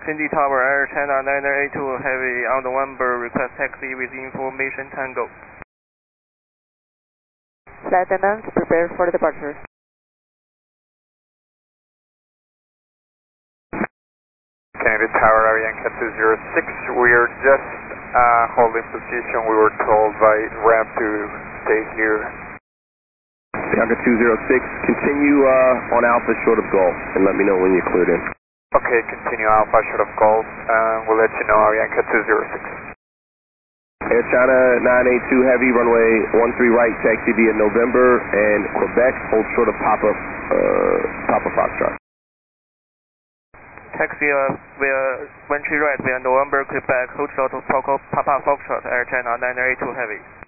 Cindy Tower, Air China 9982 Heavy on November, request taxi with information Tango. Flight attendants, prepare for departure. Kennedy Tower, Avianca 206, we are just holding position. We were told by ramp to stay here. Avianca 206, continue on Alpha short of Golf and let me know when you're cleared in. Okay, continue Alpha short of Golf, we'll let you know Avianca 206. Air China 982 Heavy, runway 13 right, taxi via November and Quebec, hold short of Papa Foxtrot. Taxi via 13 right via November, Quebec, hold short of Papa Foxtrot, Air China 9982 Heavy.